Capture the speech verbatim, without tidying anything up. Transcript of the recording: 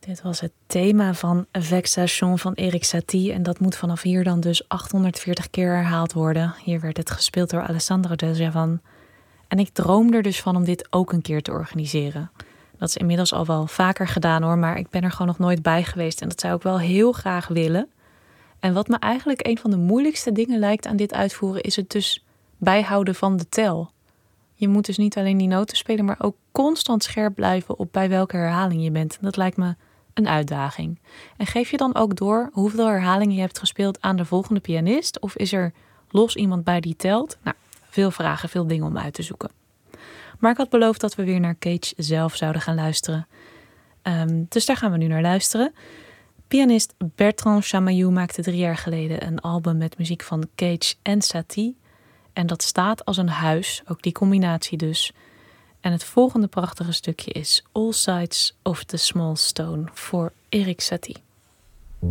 Dit was het thema van Vexation van Erik Satie. En dat moet vanaf hier dan dus achthonderdveertig keer herhaald worden. Hier werd het gespeeld door Alessandro Del Javan. En ik droom er dus van om dit ook een keer te organiseren. Dat is inmiddels al wel vaker gedaan hoor, maar ik ben er gewoon nog nooit bij geweest. En dat zou ik wel heel graag willen. En wat me eigenlijk een van de moeilijkste dingen lijkt aan dit uitvoeren, is het dus bijhouden van de tel. Je moet dus niet alleen die noten spelen, maar ook constant scherp blijven op bij welke herhaling je bent. Dat lijkt me een uitdaging. En geef je dan ook door hoeveel herhalingen je hebt gespeeld aan de volgende pianist? Of is er los iemand bij die telt? Nou, veel vragen, veel dingen om uit te zoeken. Maar ik had beloofd dat we weer naar Cage zelf zouden gaan luisteren. Um, dus daar gaan we nu naar luisteren. Pianist Bertrand Chamayou maakte drie jaar geleden een album met muziek van Cage en Satie. En dat staat als een huis, ook die combinatie dus. En het volgende prachtige stukje is All Sides of the Small Stone voor Erik Satie.